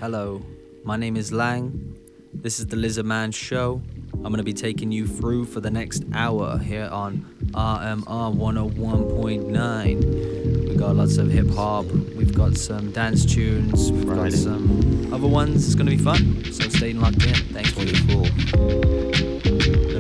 Hello, my name is Lang. This is the Lizard Man Show. I'm going to be taking you through for the next hour here on RMR 101.9. We've got lots of hip hop, we've got some dance tunes, we've got some other ones. It's going to be fun, so stay locked in. Thank you. Cool.